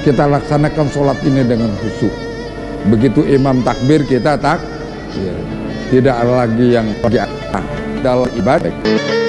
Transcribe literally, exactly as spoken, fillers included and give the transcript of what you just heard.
kita laksanakan sholat ini dengan khusyuk. Begitu imam takbir kita tak, ya, tidak ada lagi yang dalam ibadah.